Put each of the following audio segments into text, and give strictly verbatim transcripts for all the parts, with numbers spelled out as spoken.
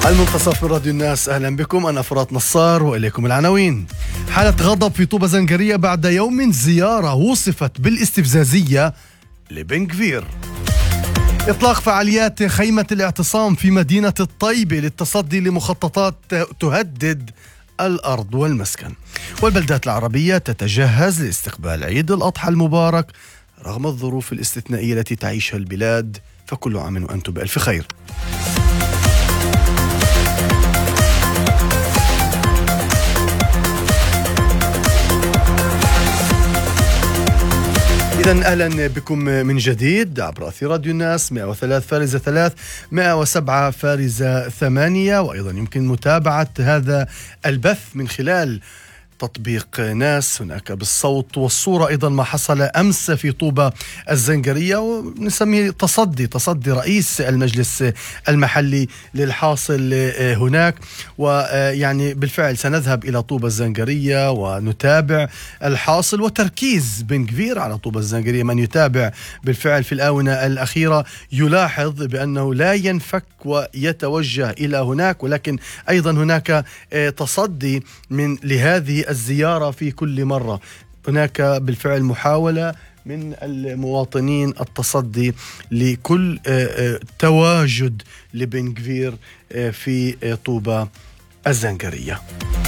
المنتصف من راديو الناس، أهلا بكم. أنا فرات نصار وإليكم العناوين. حالة غضب في طوبة زنجرية بعد يوم زيارة وصفت بالاستفزازية لبن كفير. إطلاق فعاليات خيمة الاعتصام في مدينة الطيبة للتصدي لمخططات تهدد الأرض والمسكن. والبلدات العربية تتجهز لاستقبال عيد الأضحى المبارك رغم الظروف الاستثنائية التي تعيشها البلاد، فكل عام وأنتم بألف خير. إذن أهلا بكم من جديد عبر أثير راديو الناس مئة وثلاثة فارزة ثلاثة مئة وسبعة فارزة ثمانية، وأيضا يمكن متابعة هذا البث من خلال تطبيق ناس هناك بالصوت والصورة. أيضا ما حصل أمس في طوبة الزنجرية ونسميه تصدي تصدي رئيس المجلس المحلي للحاصل هناك، ويعني بالفعل سنذهب إلى طوبة الزنجرية ونتابع الحاصل وتركيز بن كفير على طوبة الزنجرية. من يتابع بالفعل في الآونة الأخيرة يلاحظ بأنه لا ينفك ويتوجه إلى هناك، ولكن أيضا هناك تصدي من لهذه الزيارة في كل مرة. هناك بالفعل محاولة من المواطنين التصدي لكل تواجد لبن كفير في طوبة الزنجرية.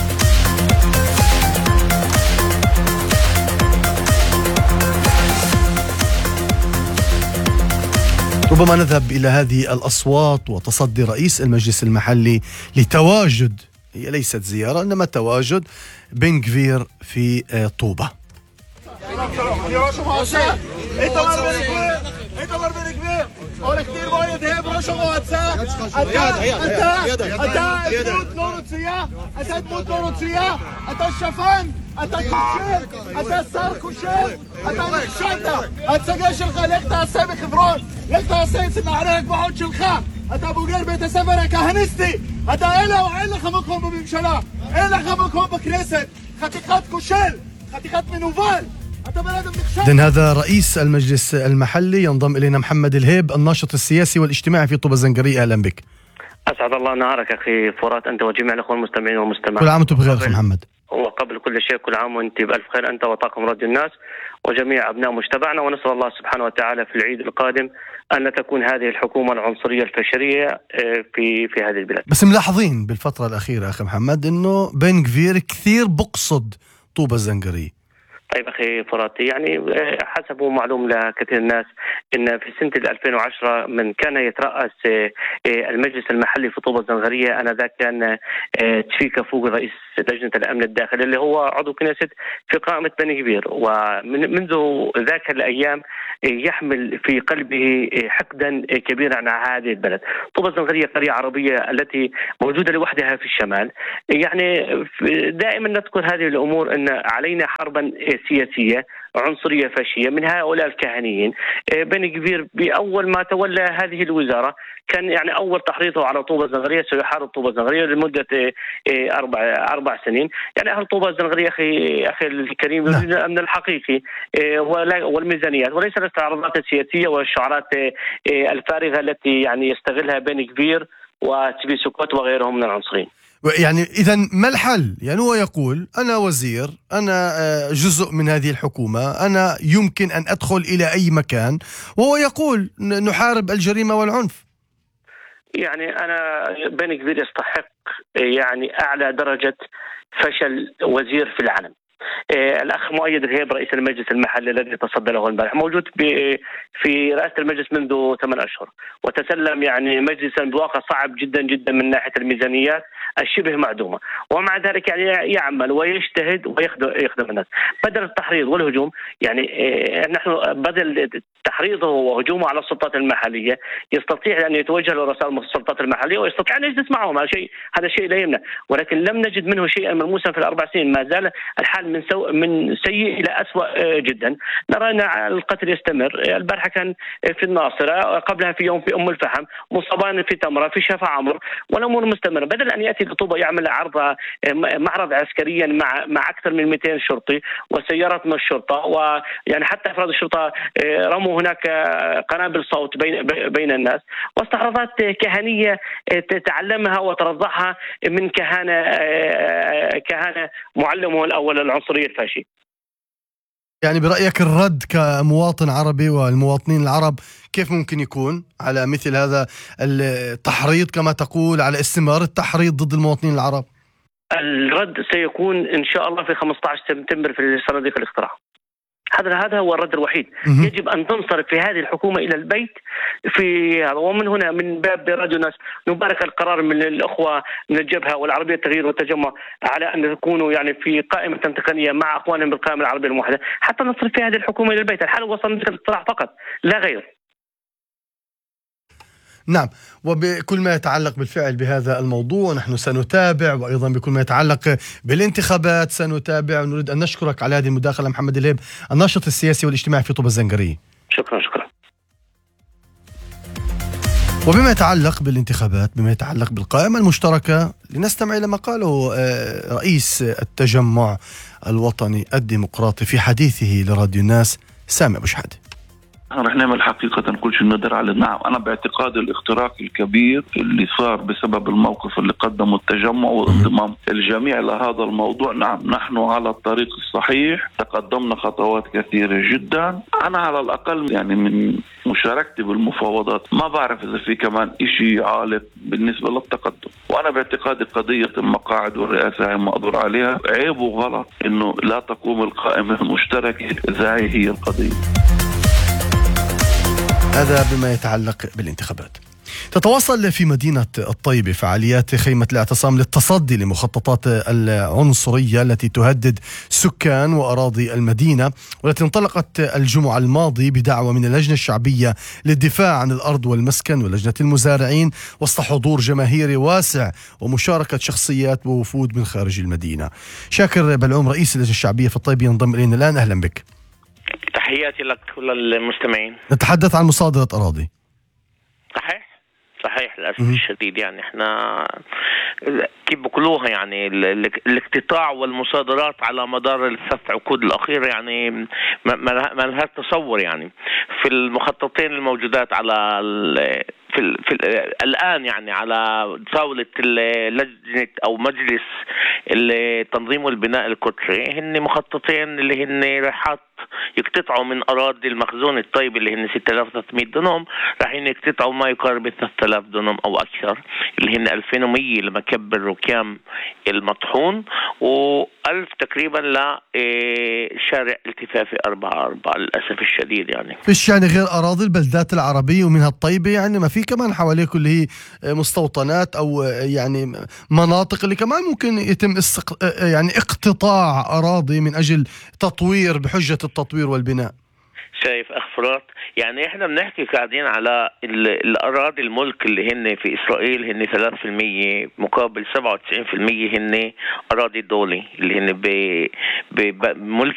ربما نذهب إلى هذه الأصوات وتصدي رئيس المجلس المحلي لتواجد، هي ليست زيارة إنما تواجد بن كفير في طوبة. أتا بوغير بيت سفر كهنستي أتا إلا وإلا خمكم بممشلا إلا خمكم بكنيسة خطيقات كوشل خطيقات منوفال. إذن هذا رئيس المجلس المحلي. ينضم إلينا محمد الهيب الناشط السياسي والاجتماعي في طوبة الزنجرية. أهلا بك. أسعد الله نهارك أخي فرات أنت وجميع الأخوة المستمعين والمستمعات. كل عام وأنتم بخير أخي محمد. وقبل كل شيء كل عام وأنت بألف خير أنت وطاقم راديو الناس وجميع أبناء مجتمعنا، ونسأل الله سبحانه وتعالى في العيد القادم أن لا تكون هذه الحكومة العنصرية الفاشرية في في هذه البلاد. بس ملاحظين بالفترة الأخيرة أخي محمد إنه بن كفير كثير بقصد طوبة الزنجرية. طيب أخي فراتي، يعني حسب معلوم لكثير الناس إن في سنة ألفين وعشرة من كان يترأس المجلس المحلي في طوبة الزنجرية أنا ذاك كان تشفيك فوق رئيس لجنة الأمن الداخلي اللي هو عضو كنيسة في قائمة بن كفير، ومنذ ذاك الأيام يحمل في قلبه حقدا كبيرا على هذه البلد. طوبة الزنجرية قرية عربية التي موجودة لوحدها في الشمال. يعني دائما نذكر هذه الأمور أن علينا حربا سياسية عنصرية فاشية من هؤلاء الكهنيين. بن كفير بأول ما تولى هذه الوزارة كان يعني أول تحريضه على طوبة الزنجرية سيحارب طوبة الزنجرية لمدة أربع أربع سنين. يعني أهل طوبة الزنجرية أخي أخي الكريم يريدون الأمن الحقيقي والميزانيات وليس الاستعراضات السياسية والشعارات الفارغة التي يعني يستغلها بن كفير وتبي سكوت وغيرهم من العنصريين. يعني إذن ما الحل؟ يعني هو يقول أنا وزير، أنا جزء من هذه الحكومة، أنا يمكن أن أدخل إلى أي مكان، وهو يقول نحارب الجريمة والعنف. يعني أنا بن كفير يستحق يعني أعلى درجة فشل وزير في العالم. الأخ مؤيد الهيب رئيس المجلس المحلي الذي تصدى له البارح موجود في رئاسة المجلس منذ ثمان أشهر وتسلم يعني مجلسا بواقع صعب جدا جدا من ناحية الميزانيات الشبه معدومة، ومع ذلك يعني يعمل ويجتهد ويخدم الناس بدل التحريض والهجوم. يعني نحن بدل تحريضه وهجومه على السلطات المحلية يستطيع أن يتوجه لرؤساء السلطات المحلية ويستطيع أن يجلس معهم. هذا شيء هذا شيء لا يمنع، ولكن لم نجد منه شيئا ملموسا في الأربع سنين. ما زال الحال الحال من سو من سيء إلى أسوأ جدا. نرى أن القتل يستمر. البارحة كان في الناصرة، قبلها في يوم في أم الفحم، مصابان في تمرة، في شفا عمر، والأمور مستمرة. بدل أن يأتي لطوبة يعمل عرض معرض عسكريا مع مع أكثر من مئتين شرطي وسيارات من الشرطة، ويعني حتى أفراد الشرطة رموا هناك قنابل صوت بين بين الناس، واستعراضات كهنية تعلمها وترضعها من كهانة كهانة معلمه الأول العنصرية الفاشي. يعني برأيك الرد كمواطن عربي والمواطنين العرب كيف ممكن يكون على مثل هذا التحريض، كما تقول، على استمرار التحريض ضد المواطنين العرب؟ الرد سيكون إن شاء الله في خمسة عشر سبتمبر في صناديق الاقتراع. هذا هذا هو الرد الوحيد. يجب أن تنصرف في هذه الحكومة إلى البيت في هذا. ومن هنا من باب راديو ناس نبارك القرار من الأخوة من الجبهة والعربية التغيير والتجمع على أن يكونوا يعني في قائمة تقنية مع أخوانهم بالقائمة العربية الموحدة حتى نصرف في هذه الحكومة إلى البيت. الحل هو صناديق الاقتراع فقط لا غير. نعم، وبكل ما يتعلق بالفعل بهذا الموضوع نحن سنتابع، وأيضا بكل ما يتعلق بالانتخابات سنتابع. ونريد أن نشكرك على هذه المداخلة محمد الهيب، الناشط السياسي والاجتماعي في طوبة الزنقرية. شكرا شكرا. وبما يتعلق بالانتخابات، بما يتعلق بالقائمة المشتركة، لنستمع إلى ما قاله رئيس التجمع الوطني الديمقراطي في حديثه لراديو الناس سامي أبو شحادة. رح نعمل حقيقة كل شيء نقدر على. نعم، أنا باعتقاد الاختراق الكبير اللي صار بسبب الموقف اللي قدمه التجمع وانضمام الجميع لهذا الموضوع، نعم نحن على الطريق الصحيح، تقدمنا خطوات كثيرة جدا. أنا على الأقل يعني من مشاركتي بالمفاوضات ما بعرف إذا في كمان إشي عالق بالنسبة للتقدم. وأنا باعتقادي قضية المقاعد والرئاسة هي مقدور عليها. عيب وغلط إنه لا تقوم القائمة المشتركة إذا هي القضية. هذا بما يتعلق بالانتخابات. تتواصل في مدينة الطيبة فعاليات خيمة الاعتصام للتصدي لمخططات العنصرية التي تهدد سكان وأراضي المدينة، والتي انطلقت الجمعة الماضي بدعوة من اللجنة الشعبية للدفاع عن الأرض والمسكن ولجنة المزارعين، وسط حضور جماهيري واسع ومشاركة شخصيات ووفود من خارج المدينة. شاكر بلعوم رئيس اللجنة الشعبية في الطيبة ينضم إلينا الآن. أهلا بك. تحياتي لك كل المستمعين. نتحدث عن مصادرة أراضي. صحيح صحيح للأسف الشديد. يعني احنا كيف بقولوها يعني الاقتطاع والمصادرات على مدار الثلاث عقود الأخيرة يعني ما لها تصور. يعني في المخططين الموجودات على في, ال في ال الآن يعني على طاولة لجنة أو مجلس التنظيم والبناء الكتري، هن مخططين اللي هن راحات يقتطعوا من أراضي المخزون الطيب اللي هن ستة آلاف وثلاثمئة دنم، راح يقتطعوا ما يقارب ثلاثة آلاف دنم أو أكثر اللي هن ألفين ومئة لمكب الركام المطحون، وألف تقريبا لشارع التفافي أربعة أربعة. للأسف الشديد يعني فيش يعني غير أراضي البلدات العربية ومنها الطيبة، يعني ما في كمان حواليك اللي هي مستوطنات أو يعني مناطق اللي كمان ممكن يتم استق... يعني اقتطاع أراضي من أجل تطوير بحجة التطوير والبناء. شايف أخ فرات، يعني إحنا بنحكي قاعدين على الأراضي الملك اللي هن في إسرائيل هن ثلاثة بالمئة مقابل سبعة وتسعين بالمئة هن أراضي دولي اللي هن بملك